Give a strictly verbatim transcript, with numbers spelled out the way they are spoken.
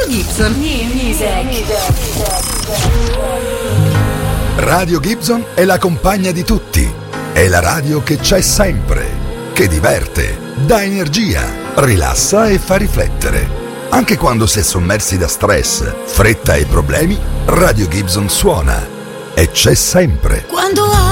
Radio Gibson. New music. Radio Gibson è la compagna di tutti. È la radio che c'è sempre, che diverte, dà energia, rilassa e fa riflettere. Anche quando si è sommersi da stress, fretta e problemi, Radio Gibson suona e c'è sempre. Quando